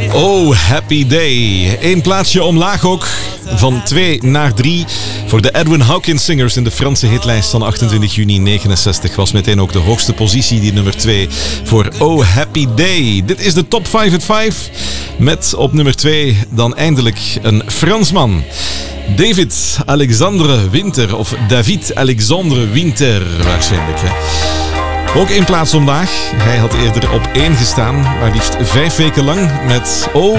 Oh, happy day. Eén plaatsje omlaag ook. Van 2 naar 3 voor de Edwin Hawkins Singers in de Franse hitlijst van 28 juni 69. Was meteen ook de hoogste positie, die nummer 2 voor Oh, happy day. Dit is de Top 5 at 5. Met op nummer 2 dan eindelijk een Fransman. David Alexandre Winter, of David Alexandre Winter waarschijnlijk. Hè. Ook 1 plaats omlaag. Hij had eerder op 1 gestaan, maar liefst 5 weken lang met Oh